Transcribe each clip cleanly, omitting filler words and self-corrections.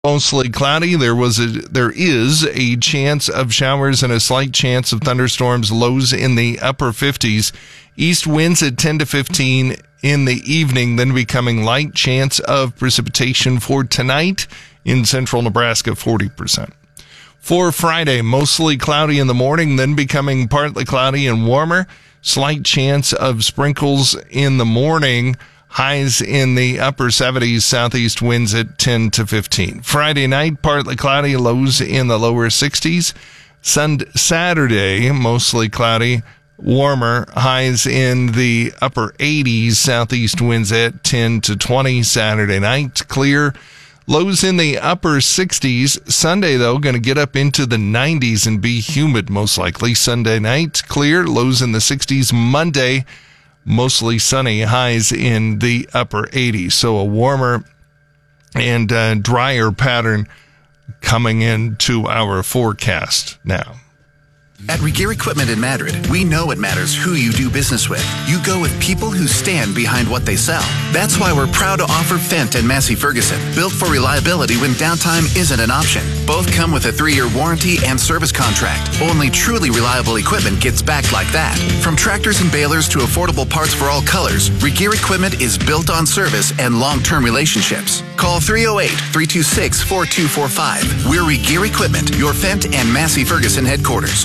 Mostly cloudy. There is a chance of showers and a slight chance of thunderstorms. Lows in the upper 50s. East winds at 10 to 15 in the evening, then becoming light. Chance of precipitation for tonight in central Nebraska, 40%. For Friday, mostly cloudy in the morning, then becoming partly cloudy and warmer. Slight chance of sprinkles in the morning. Highs in the upper 70s, southeast winds at 10 to 15. Friday night, partly cloudy, lows in the lower 60s. Saturday, mostly cloudy, warmer, highs in the upper 80s, southeast winds at 10 to 20. Saturday night, clear, lows in the upper 60s. Sunday, though, going to get up into the 90s and be humid most likely. Sunday night, clear, lows in the 60s. Monday, mostly sunny, highs in the upper 80s. So a warmer and drier pattern coming into our forecast now. At Regear Equipment in Madrid, we know it matters who you do business with. You go with people who stand behind what they sell. That's why we're proud to offer Fendt and Massey Ferguson, built for reliability when downtime isn't an option. Both come with a 3-year warranty and service contract. Only truly reliable equipment gets backed like that. From tractors and balers to affordable parts for all colors, Regear Equipment is built on service and long-term relationships. Call 308-326-4245. We're Regear Equipment, your Fendt and Massey Ferguson headquarters.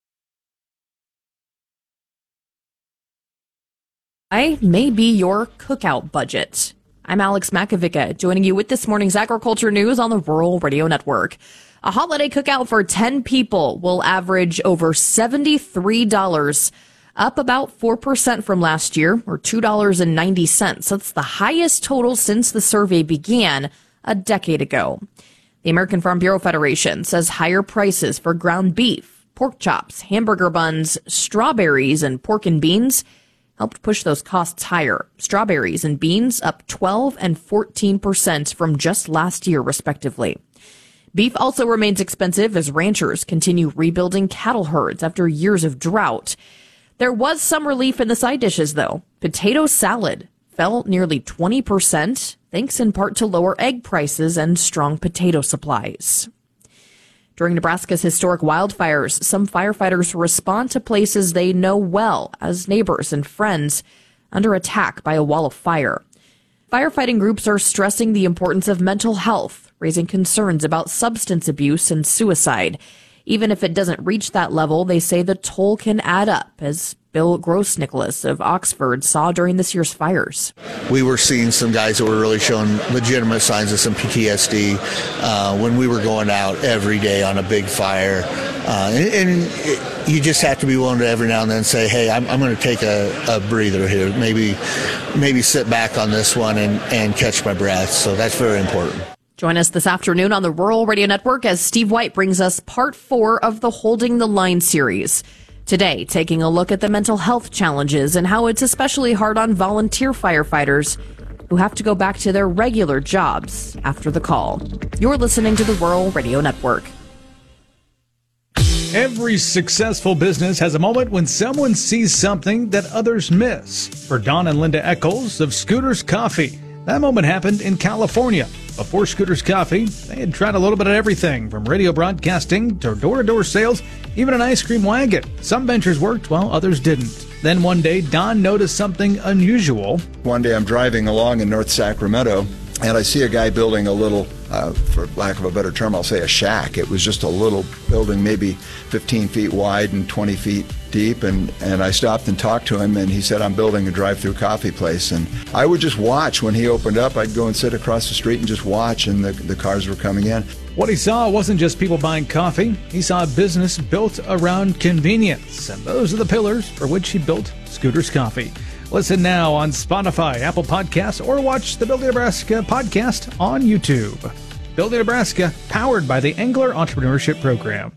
I may be your cookout budget. I'm Alex Makovica, joining you with this morning's agriculture news on the Rural Radio Network. A holiday cookout for 10 people will average over $73, up about 4% from last year, or $2.90. That's the highest total since the survey began a decade ago. The American Farm Bureau Federation says higher prices for ground beef, pork chops, hamburger buns, strawberries, and pork and beans helped push those costs higher. Strawberries and beans up 12 and 14% from just last year, respectively. Beef also remains expensive as ranchers continue rebuilding cattle herds after years of drought. There was some relief in the side dishes, though. Potato salad fell nearly 20%, thanks in part to lower egg prices and strong potato supplies. During Nebraska's historic wildfires, some firefighters respond to places they know well as neighbors and friends under attack by a wall of fire. Firefighting groups are stressing the importance of mental health, raising concerns about substance abuse and suicide. Even if it doesn't reach that level, they say the toll can add up, as Bill Gross-Nicholas of Oxford saw during this year's fires. We were seeing some guys that were really showing legitimate signs of some PTSD when we were going out every day on a big fire. And you just have to be willing to every now and then say, hey, I'm going to take a breather here. Maybe sit back on this one and catch my breath. So that's very important. Join us this afternoon on the Rural Radio Network as Steve White brings us part 4 of the Holding the Line series. Today, taking a look at the mental health challenges and how it's especially hard on volunteer firefighters who have to go back to their regular jobs after the call. You're listening to the Rural Radio Network. Every successful business has a moment when someone sees something that others miss. For Don and Linda Eccles of Scooters Coffee, that moment happened in California. Before Scooters Coffee, they had tried a little bit of everything, from radio broadcasting to door-to-door sales, even an ice cream wagon. Some ventures worked while others didn't. Then one day, Don noticed something unusual. One day I'm driving along in North Sacramento, and I see a guy building a little, for lack of a better term, I'll say a shack. It was just a little building, maybe 15 feet wide and 20 feet deep, and I stopped and talked to him, and he said, I'm building a drive-through coffee place. And I would just watch. When he opened up, I'd go and sit across the street and just watch, and the cars were coming in. What he saw wasn't just people buying coffee. He saw a business built around convenience, and those are the pillars for which he built Scooters Coffee. Listen now on Spotify, Apple Podcasts, or watch the Building Nebraska podcast on YouTube. Building Nebraska, powered by the Angler Entrepreneurship Program.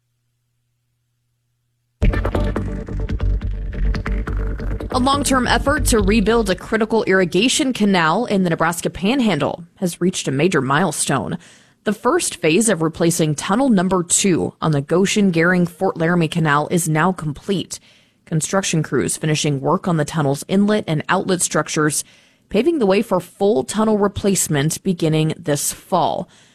A long-term effort to rebuild a critical irrigation canal in the Nebraska Panhandle has reached a major milestone. The first phase of replacing tunnel number 2 on the Goshen-Gering-Fort Laramie Canal is now complete. Construction crews finishing work on the tunnel's inlet and outlet structures, paving the way for full tunnel replacement beginning this fall.